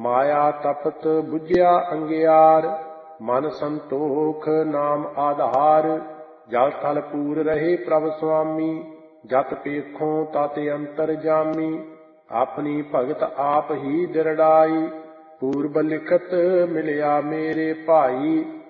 ਮਾਇਆ ਤਪਤ ਬੁਝਿਆ ਅੰਗਿਆਰ, ਮਨ ਸੰਤੋਖ ਨਾਮ ਆਧਾਰ। ਜਲ ਥਲ ਪੂਰ ਰਹੇ ਪ੍ਰਭ ਸੁਆਮੀ, ਜਤ ਪੇਖੋਂ ਤਤ ਅੰਤਰ ਜਾਮੀ। ਆਪਣੀ ਭਗਤ ਆਪ ਹੀ ਦਿਰੜਾਈ, ਪੂਰਬ ਲਿਖਤ ਮਿਲਿਆ ਮੇਰੇ ਭਾਈ।